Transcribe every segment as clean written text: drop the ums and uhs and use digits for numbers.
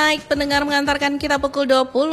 Mike, pendengar mengantarkan kita pukul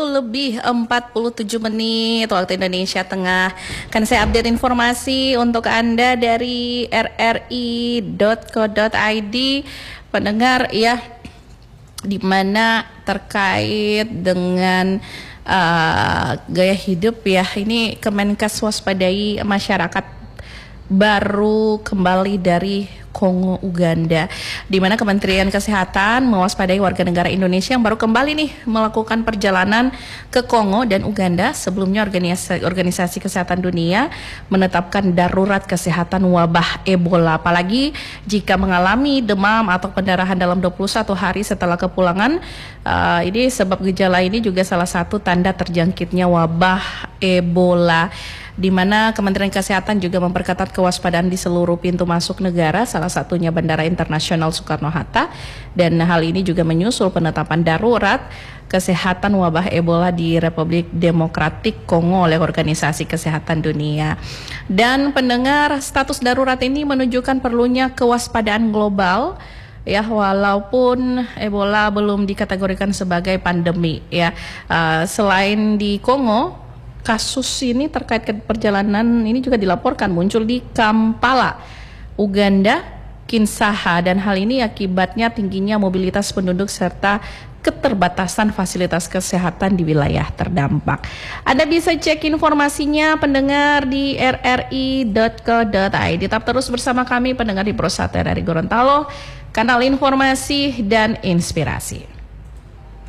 20:47 waktu Indonesia Tengah. Kan saya update informasi untuk Anda dari rri.co.id. Pendengar ya, di mana terkait dengan gaya hidup ya, ini Kemenkes waspadai masyarakat baru kembali dari Kongo, Uganda, di mana Kementerian Kesehatan mewaspadai warga negara Indonesia yang baru kembali nih melakukan perjalanan ke Kongo dan Uganda. Sebelumnya Organisasi Kesehatan Dunia menetapkan darurat kesehatan wabah Ebola, apalagi jika mengalami demam atau pendarahan dalam 21 hari setelah kepulangan. Ini sebab gejala ini juga salah satu tanda terjangkitnya wabah Ebola, di mana Kementerian Kesehatan juga memperketat kewaspadaan di seluruh pintu masuk negara, salah satunya Bandara Internasional Soekarno-Hatta, dan hal ini juga menyusul penetapan darurat kesehatan wabah Ebola di Republik Demokratik Kongo oleh Organisasi Kesehatan Dunia. Dan pendengar, status darurat ini menunjukkan perlunya kewaspadaan global ya, walaupun Ebola belum dikategorikan sebagai pandemi ya. Selain di Kongo, kasus ini terkait perjalanan ini juga dilaporkan muncul di Kampala, Uganda, Kinshasa, dan hal ini akibatnya tingginya mobilitas penduduk serta keterbatasan fasilitas kesehatan di wilayah terdampak. Anda bisa cek informasinya pendengar di rri.co.id. Tetap terus bersama kami pendengar di Prosat RRI Gorontalo, kanal informasi dan inspirasi.